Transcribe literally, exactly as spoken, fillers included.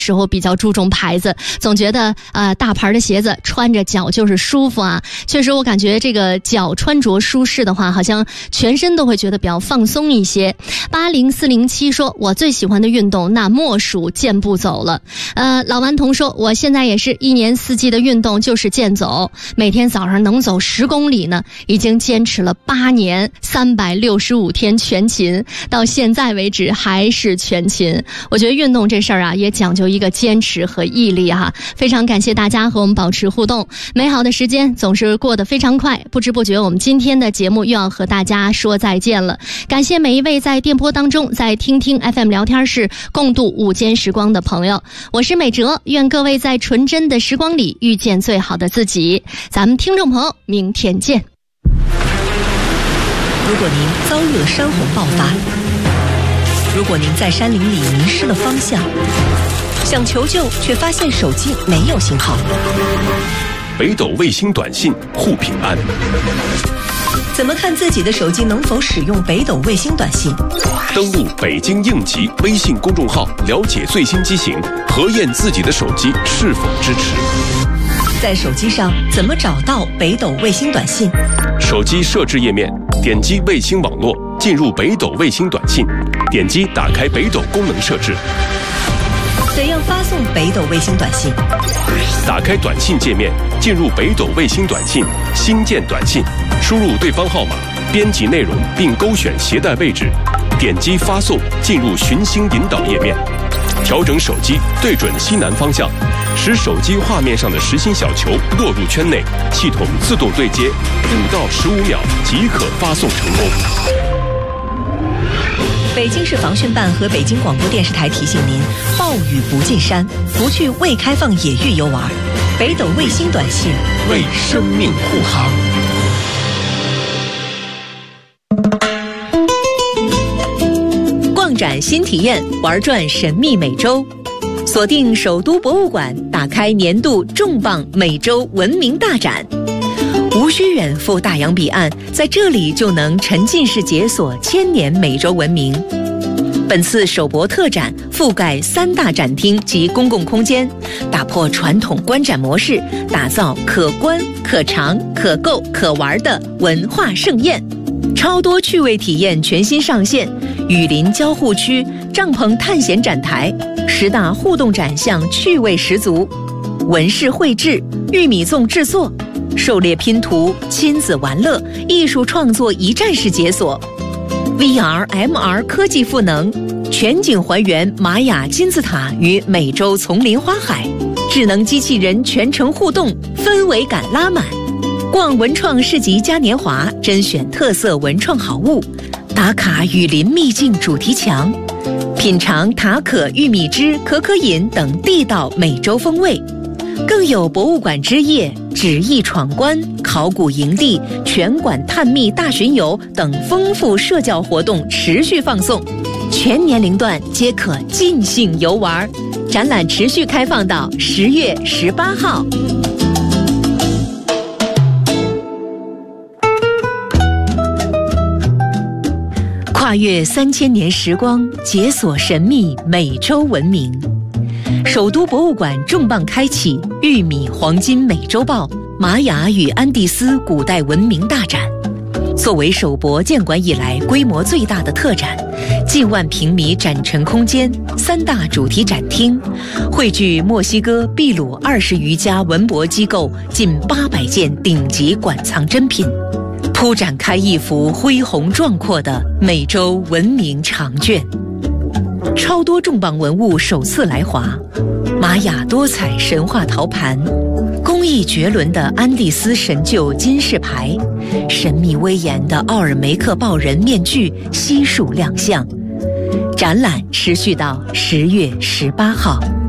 时候比较注重牌子，总觉得呃大牌的鞋子穿着脚就是舒服啊。确实我感觉这个脚穿着舒适的话，好像全身都会觉得比较放松一些。八零四零七说，我最喜欢的运动那莫属健步走了。呃老顽童说，我现在也是一年四季的运动就是健走，每天早上能走十公里呢，已经坚持了八年，三百六十五天全勤，到现在为止还是全勤。我觉得运动这事儿啊，也讲究一个坚持和毅力哈。非常感谢大家和我们保持互动，美好的时间总是过得非常快，不知不觉我们今天的节目又要和大家说再见了。感谢每一位在电波当中，在听听 F M 聊天室共度午间时光的朋友，我是美哲，愿各位在纯真的时光里遇见最好的自己。咱们听众朋友明天见。 如果您遭遇了山洪爆发，如果您在山林里迷失了方向，想求救却发现手机没有信号， 北斗卫星短信护平安。 怎么看自己的手机能否使用北斗卫星短信？ 登录北京应急微信公众号，了解最新机型，核验自己的手机是否支持。 在手机上怎么找到北斗卫星短信？ 手机设置页面，点击卫星网络，进入北斗卫星短信，点击打开北斗功能设置。 怎样发送北斗卫星短信？ 打开短信界面，进入北斗卫星短信，新建短信，输入对方号码，编辑内容并勾选携带位置，点击发送，进入寻星引导页面，调整手机对准西南方向，使手机画面上的实心小球落入圈内，系统自动对接，五到十五秒即可发送成功。 北京市防汛办和北京广播电视台提醒您：暴雨不进山，不去未开放野域游玩。北斗卫星短信为生命护航。逛展新体验，玩转神秘美洲。锁定首都博物馆，打开年度重磅美洲文明大展。无需远赴大洋彼岸，在这里就能沉浸式解锁千年美洲文明。本次首博特展覆盖三大展厅及公共空间，打破传统观展模式，打造可观、可尝、可购、可玩的文化盛宴。超多趣味体验全新上线，雨林交互区、帐篷探险展台，十大互动展项趣味十足，纹饰绘制、玉米粽制作、狩猎拼图、亲子玩乐、艺术创作一站式解锁 V R、M R 科技赋能，全景还原玛雅金字塔与美洲丛林花海，智能机器人全程互动，氛围感拉满。逛文创市集嘉年华，甄选特色文创好物，打卡雨林秘境主题墙，品尝塔可玉米汁、可可饮等地道美洲风味。更有博物馆之夜、纸艺闯关、考古营地、全馆探秘大巡游等丰富社交活动持续放送，全年龄段皆可尽兴游玩。展览持续开放到十月十八号。跨越三千年时光，解锁神秘美洲文明。首都博物馆重磅开启玉米黄金美洲豹玛雅与安第斯古代文明大展。作为首博建馆以来规模最大的特展，近万平米展陈空间，三大主题展厅，汇聚墨西哥、秘鲁二十余家文博机构近八百件顶级馆藏珍品，铺展开一幅恢宏壮阔的美洲文明长卷。超多重磅文物首次来华，玛雅多彩神话陶盘，工艺绝伦的安第斯神鹫金饰牌，神秘威严的奥尔梅克豹人面具悉数亮相。展览持续到十月十八号。